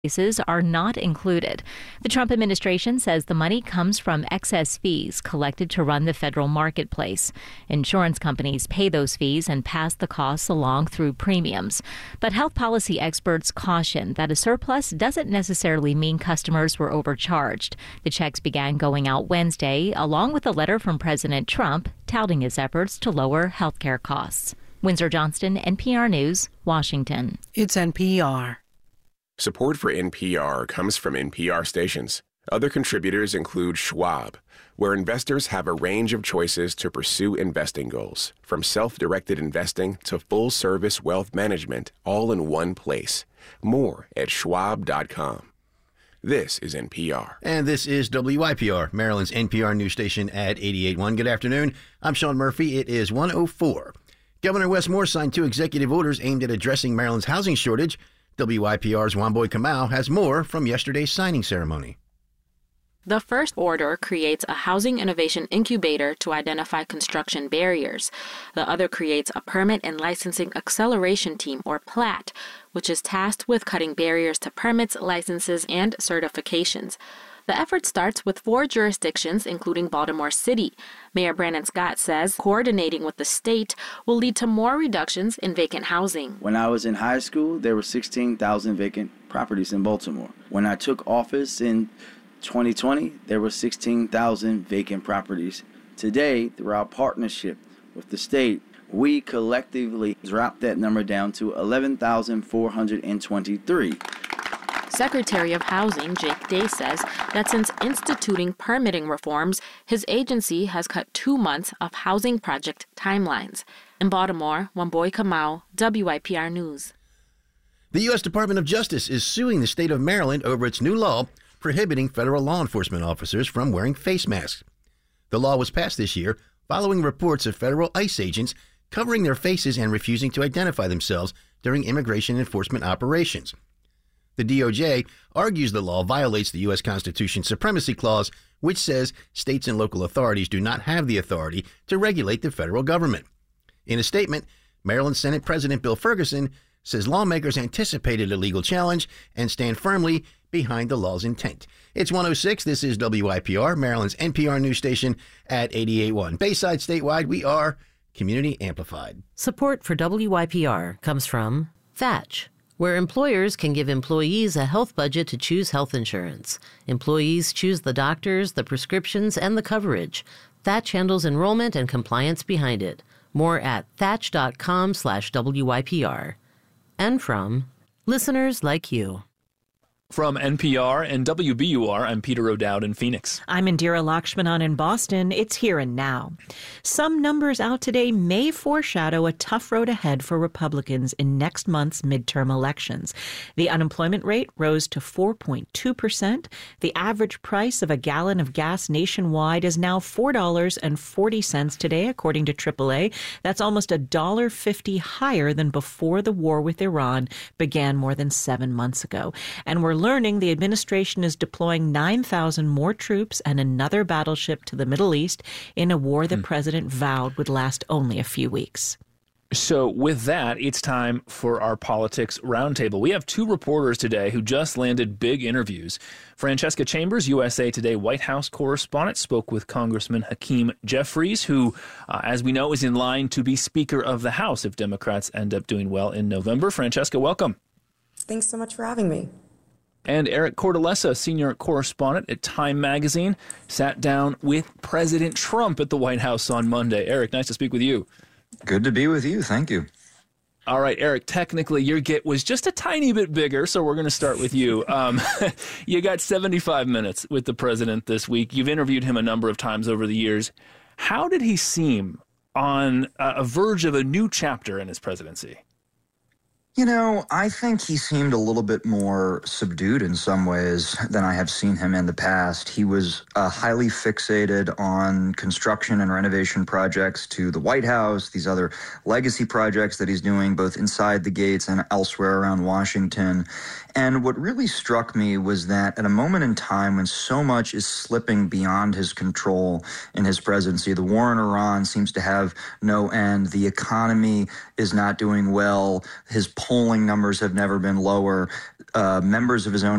are not included. The Trump administration says the money comes from excess fees collected to run the federal marketplace. Insurance companies pay those fees and pass the costs along through premiums. But health policy experts caution that a surplus doesn't necessarily mean customers were overcharged. The checks began going out Wednesday, along with a letter from President Trump touting his efforts to lower health care costs. Windsor Johnston, NPR News, Washington. It's NPR. Support for NPR comes from NPR stations. Other contributors include Schwab, where investors have a range of choices to pursue investing goals, from self-directed investing to full-service wealth management, all in one place. More at schwab.com. This is NPR. And this is WYPR, Maryland's NPR news station at 88.1. Good afternoon. I'm Sean Murphy. It is 1:04. Governor Wes Moore signed 2 executive orders aimed at addressing Maryland's housing shortage. WYPR's Wamboy Kamau has more from yesterday's signing ceremony. The first order creates a housing innovation incubator to identify construction barriers. The other creates a permit and licensing acceleration team, or PLAT, which is tasked with cutting barriers to permits, licenses, and certifications. The effort starts with 4 jurisdictions, including Baltimore City. Mayor Brandon Scott says coordinating with the state will lead to more reductions in vacant housing. When I was in high school, there were 16,000 vacant properties in Baltimore. When I took office in 2020, there were 16,000 vacant properties. Today, through our partnership with the state, we collectively dropped that number down to 11,423. Secretary of Housing Jake Day says that since instituting permitting reforms, his agency has cut 2 months of housing project timelines. In Baltimore, Wamboy Kamau, WYPR News. The U.S. Department of Justice is suing the state of Maryland over its new law prohibiting federal law enforcement officers from wearing face masks. The law was passed this year following reports of federal ICE agents covering their faces and refusing to identify themselves during immigration enforcement operations. The DOJ argues the law violates the U.S. Constitution's Supremacy Clause, which says states and local authorities do not have the authority to regulate the federal government. In a statement, Maryland Senate President Bill Ferguson says lawmakers anticipated a legal challenge and stand firmly behind the law's intent. It's 1:06. This is WYPR, Maryland's NPR news station at 88.1. Bayside statewide, we are community amplified. Support for WYPR comes from Thatch, where employers can give employees a health budget to choose health insurance. Employees choose the doctors, the prescriptions, and the coverage. Thatch handles enrollment and compliance behind it. More at thatch.com/WYPR. And from listeners like you. From NPR and WBUR, I'm Peter O'Dowd in Phoenix. I'm Indira Lakshmanan in Boston. It's Here and Now. Some numbers out today may foreshadow a tough road ahead for Republicans in next month's midterm elections. The unemployment rate rose to 4.2%. The average price of a gallon of gas nationwide is now $4.40 today, according to AAA. That's almost $1.50 higher than before the war with Iran began more than 7 months ago. And we're learning the administration is deploying 9,000 more troops and another battleship to the Middle East in a war the president vowed would last only a few weeks. So with that, it's time for our Politics Roundtable. We have 2 reporters today who just landed big interviews. Francesca Chambers, USA Today White House correspondent, spoke with Congressman Hakeem Jeffries, who, as we know, is in line to be Speaker of the House if Democrats end up doing well in November. Francesca, welcome. Thanks so much for having me. And Eric Cordelessa, senior correspondent at Time Magazine, sat down with President Trump at the White House on Monday. Eric, nice to speak with you. Good to be with you. Thank you. All right, Eric, technically your get was just a tiny bit bigger, so we're going to start with you. You got 75 minutes with the president this week. You've interviewed him a number of times over the years. How did he seem on a verge of a new chapter in his presidency? You know, I think he seemed a little bit more subdued in some ways than I have seen him in the past. He was highly fixated on construction and renovation projects to the White House, these other legacy projects that he's doing both inside the gates and elsewhere around Washington. And what really struck me was that at a moment in time when so much is slipping beyond his control in his presidency, the war in Iran seems to have no end, the economy is not doing well, his polling numbers have never been lower. members of his own